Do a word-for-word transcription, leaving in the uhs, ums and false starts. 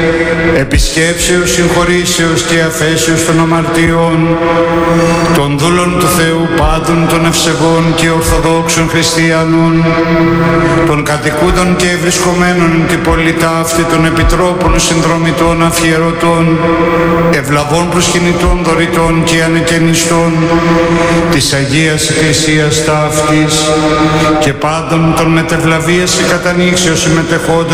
επισκέψεως, συγχωρήσεως και αφέσεως των αμαρτιών, των δούλων του Θεού πάντων των ευσεβών και ορθοδόξων χριστιανών, των κατοικούντων και ευρισκομένων εν την πολιτάφτη, των επιτρόπων, συνδρομητών, αφιερωτών, ευλαβών προσκυνητών, δωρητών και ανεκαινιστών της Αγίας Εκκλησίας ταύτης και πάντων των μετευλαβίας και κατανοίξεως συμμετεχόντων